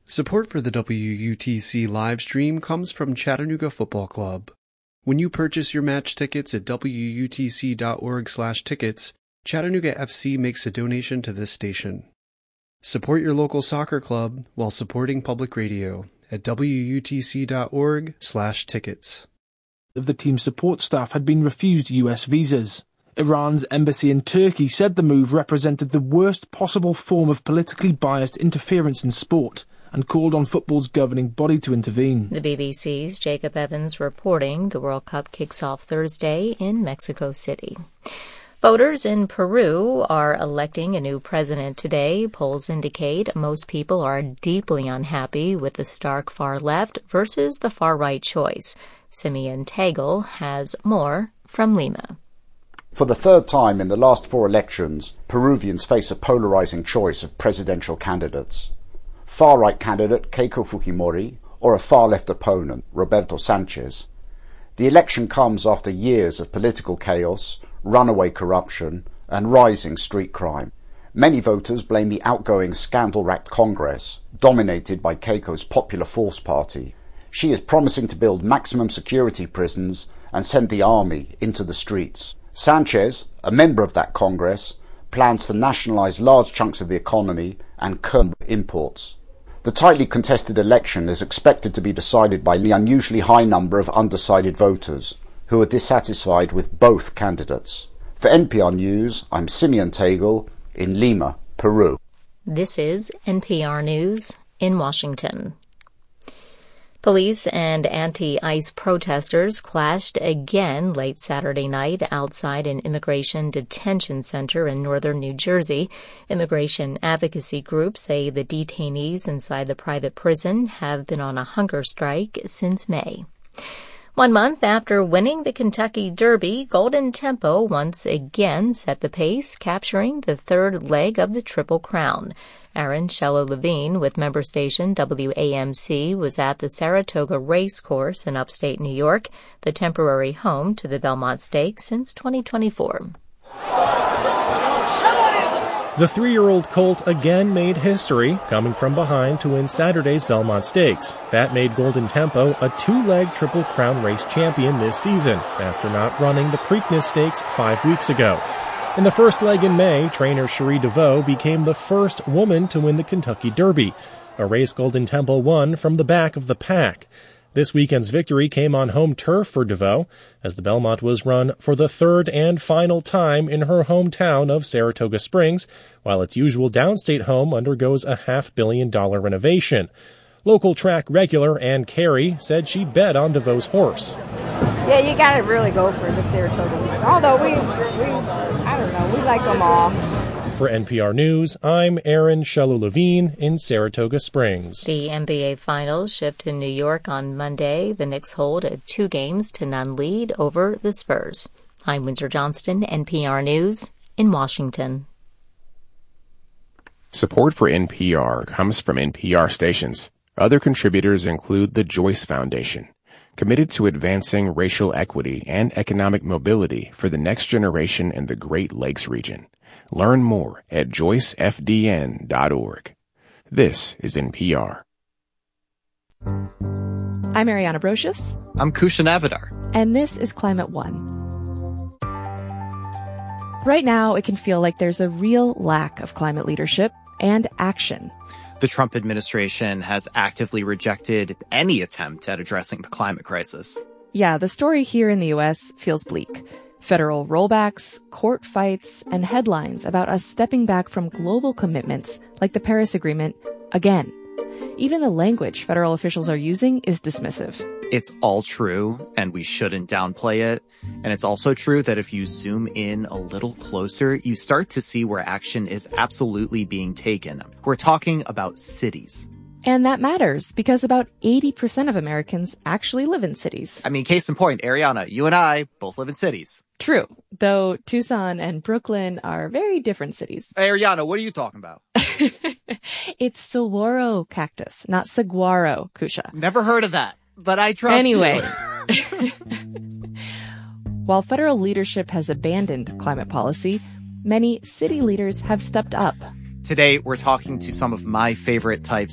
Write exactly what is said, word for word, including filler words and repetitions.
Support for the W U T C live stream comes from Chattanooga Football Club. When you purchase your match tickets at W U T C dot org slash tickets, Chattanooga F C makes a donation to this station. Support your local soccer club while supporting public radio at W U T C dot org slash tickets. Of the team's support staff had been refused U S visas. Iran's embassy in Turkey said the move represented the worst possible form of politically biased interference in sport, and called on football's governing body to intervene. The B B C's Jacob Evans reporting the World Cup kicks off Thursday in Mexico City. Voters in Peru are electing a new president today. Polls indicate most people are deeply unhappy with the stark far left versus the far right choice. Simeon Tegel has more from Lima. For the third time in the last four elections, Peruvians face a polarizing choice of presidential candidates. Far-right candidate Keiko Fujimori or a far-left opponent, Roberto Sanchez. The election comes after years of political chaos, runaway corruption, and rising street crime. Many voters blame the outgoing scandal-racked Congress, dominated by Keiko's Popular Force Party. She is promising to build maximum security prisons and send the army into the streets. Sanchez, a member of that Congress, plans to nationalize large chunks of the economy and curb imports. The tightly contested election is expected to be decided by the unusually high number of undecided voters who are dissatisfied with both candidates. For N P R News, I'm Simeon Tegel in Lima, Peru. This is N P R News in Washington. Police and anti-ICE protesters clashed again late Saturday night outside an immigration detention center in northern New Jersey. Immigration advocacy groups say the detainees inside the private prison have been on a hunger strike since May. One month after winning the Kentucky Derby, Golden Tempo once again set the pace, capturing the third leg of the Triple Crown. Aaron Shello-Levine with member station W A M C was at the Saratoga Racecourse in upstate New York, the temporary home to the Belmont Stakes since twenty twenty-four. The three-year-old colt again made history, coming from behind to win Saturday's Belmont Stakes. That made Golden Tempo a two-leg Triple Crown race champion this season, after not running the Preakness Stakes five weeks ago. In the first leg in May, trainer Cherie DeVoe became the first woman to win the Kentucky Derby, a race Golden Tempo won from the back of the pack. This weekend's victory came on home turf for DeVoe, as the Belmont was run for the third and final time in her hometown of Saratoga Springs, while its usual downstate home undergoes a half-billion dollar renovation. Local track regular Ann Carey said she bet on DeVoe's horse. Yeah, you gotta really go for the Saratoga horse. Although we, we, I don't know, we like them all. For N P R News, I'm Aaron Shello-Levine in Saratoga Springs. The N B A Finals shift to New York on Monday. The Knicks hold a two games to none lead over the Spurs. I'm Windsor Johnston, N P R News in Washington. Support for N P R comes from N P R stations. Other contributors include the Joyce Foundation, committed to advancing racial equity and economic mobility for the next generation in the Great Lakes region. Learn more at joyce f d n dot org. This is N P R. I'm Ariana Brocious. I'm Kushan Avidar. And this is Climate One. Right now, it can feel like there's a real lack of climate leadership and action. The Trump administration has actively rejected any attempt at addressing the climate crisis. Yeah, the story here in the U S feels bleak. Federal rollbacks, court fights, and headlines about us stepping back from global commitments like the Paris Agreement again. Even the language federal officials are using is dismissive. It's all true, and we shouldn't downplay it. And it's also true that if you zoom in a little closer, you start to see where action is absolutely being taken. We're talking about cities. And that matters because about eighty percent of Americans actually live in cities. I mean, case in point, Ariana, you and I both live in cities. True, though Tucson and Brooklyn are very different cities. Hey, Ariana, what are you talking about? It's saguaro cactus, not saguaro, Kusha. Never heard of that, but I trust anyway. you. While federal leadership has abandoned climate policy, many city leaders have stepped up. Today, we're talking to some of my favorite types